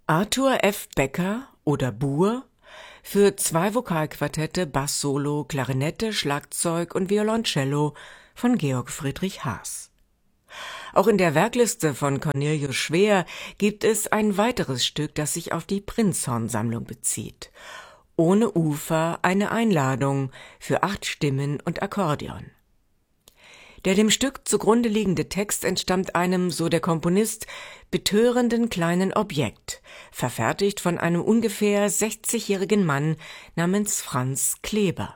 Arthur F. Becker oder Buhr für 2 Vokalquartette, Bass-Solo, Klarinette, Schlagzeug und Violoncello von Georg Friedrich Haas. Auch in der Werkliste von Cornelius Schwer gibt es ein weiteres Stück, das sich auf die Prinzhorn-Sammlung bezieht. Ohne Ufer eine Einladung für 8 Stimmen und Akkordeon. Der dem Stück zugrunde liegende Text entstammt einem, so der Komponist, betörenden kleinen Objekt, verfertigt von einem ungefähr 60-jährigen Mann namens Franz Kleber.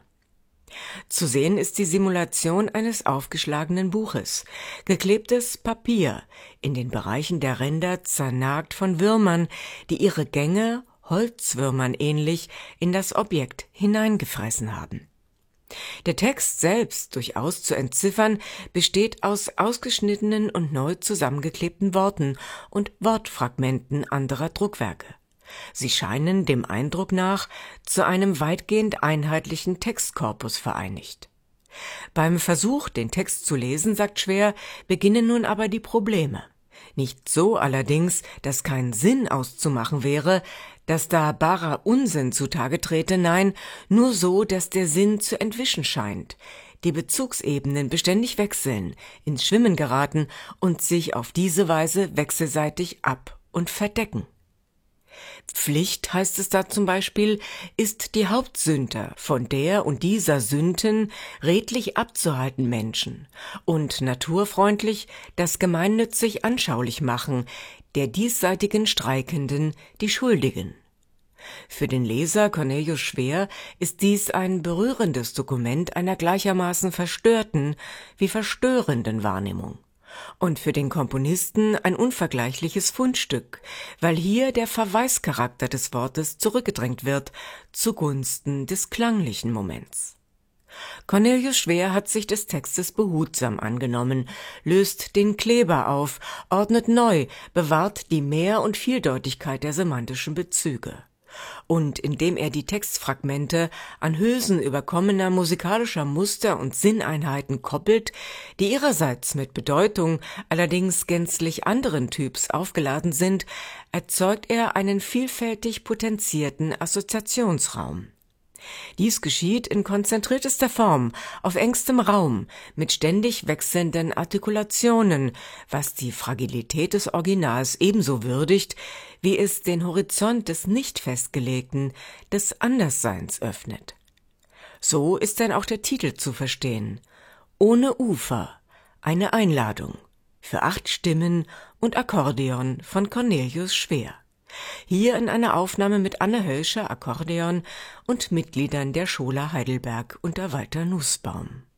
Zu sehen ist die Simulation eines aufgeschlagenen Buches, geklebtes Papier, in den Bereichen der Ränder zernagt von Würmern, die ihre Gänge, Holzwürmern ähnlich, in das Objekt hineingefressen haben. Der Text selbst, durchaus zu entziffern, besteht aus ausgeschnittenen und neu zusammengeklebten Worten und Wortfragmenten anderer Druckwerke. Sie scheinen dem Eindruck nach zu einem weitgehend einheitlichen Textkorpus vereinigt. Beim Versuch, den Text zu lesen, sagt Schwer, beginnen nun aber die Probleme. Nicht so allerdings, dass kein Sinn auszumachen wäre, dass da barer Unsinn zutage trete, nein, nur so, dass der Sinn zu entwischen scheint, die Bezugsebenen beständig wechseln, ins Schwimmen geraten und sich auf diese Weise wechselseitig ab- und verdecken. Pflicht, heißt es da zum Beispiel, ist die Hauptsünder, von der und dieser Sünden redlich abzuhalten Menschen und naturfreundlich das gemeinnützig anschaulich machen, der diesseitigen Streikenden die Schuldigen. Für den Leser Cornelius Schwer ist dies ein berührendes Dokument einer gleichermaßen verstörten wie verstörenden Wahrnehmung. Und für den Komponisten ein unvergleichliches Fundstück, weil hier der Verweischarakter des Wortes zurückgedrängt wird, zugunsten des klanglichen Moments. Cornelius Schwer hat sich des Textes behutsam angenommen, löst den Kleber auf, ordnet neu, bewahrt die Mehr- und Vieldeutigkeit der semantischen Bezüge. Und indem er die Textfragmente an Hülsen überkommener musikalischer Muster und Sinneinheiten koppelt, die ihrerseits mit Bedeutung allerdings gänzlich anderen Typs aufgeladen sind, erzeugt er einen vielfältig potenzierten Assoziationsraum. Dies geschieht in konzentriertester Form, auf engstem Raum, mit ständig wechselnden Artikulationen, was die Fragilität des Originals ebenso würdigt, wie es den Horizont des Nicht-Festgelegten, des Andersseins öffnet. So ist denn auch der Titel zu verstehen: Ohne Ufer, eine Einladung für 8 Stimmen und Akkordeon von Cornelius Schwer. Hier in einer Aufnahme mit Anne Hölscher, Akkordeon, und Mitgliedern der Schola Heidelberg unter Walter Nußbaum.